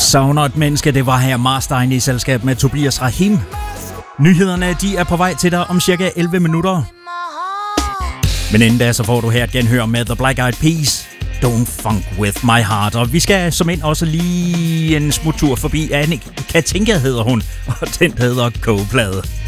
Savner et menneske, det var her Marstein i selskab med Tobias Rahim. Nyhederne, de er på vej til dig om cirka 11 minutter. Men inden da, så får du her et genhør med The Black Eyed Peas, Don't Funk With My Heart. Og vi skal som ind også lige en smuttur forbi Annika Katinka hedder hun, og den hedder Kogeplade.